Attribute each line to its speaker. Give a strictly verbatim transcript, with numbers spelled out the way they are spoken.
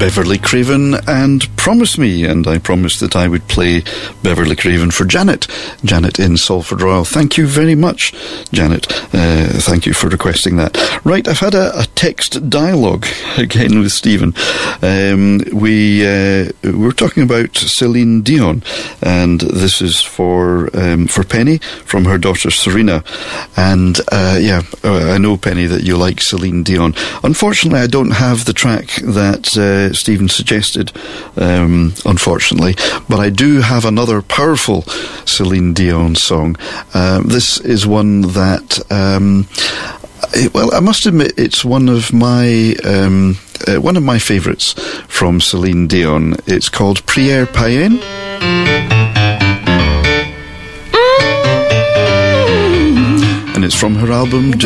Speaker 1: Beverly Craven and Promise Me, and I promised that I would play Beverly Craven for Janet. Janet in Salford Royal. Thank you very much, Janet. Uh, thank you for requesting that. Right, I've had a, a text dialogue again with Stephen. Um, we uh, we're talking about Celine Dion, and this is for um, for Penny from her daughter Serena. And uh, yeah, uh, I know, Penny, that you like Celine Dion. Unfortunately, I don't have the track that uh, Stephen suggested, um, unfortunately, but I do have another powerful Celine Dion song. Uh, this is one that, um, it, well, I must admit, it's one of my um, uh, one of my favourites from Celine Dion. It's called Prière Païenne. And it's from her album